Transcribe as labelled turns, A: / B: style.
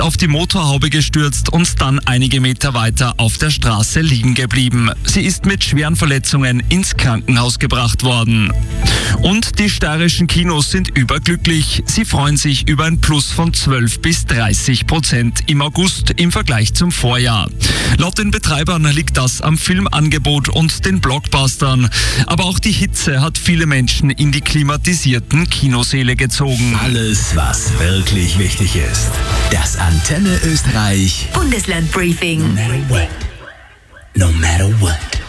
A: auf die Motorhaube gestürzt und dann einige Meter weiter auf der Straße liegen geblieben. Sie ist mit schweren Verletzungen ins Krankenhaus gebracht worden. Und die steirischen Kinos sind überglücklich. Sie freuen sich über ein Plus von 12-30% im August im Vergleich zum Vorjahr. Laut den Betreibern liegt das am Filmangebot und den Blockbustern. Aber auch die Hitze hat viele Menschen in die klimatisierten Kinosäle gezogen.
B: Alles, was wirklich wichtig ist. Das Antenne Österreich
C: Bundesland Briefing.
B: No matter what.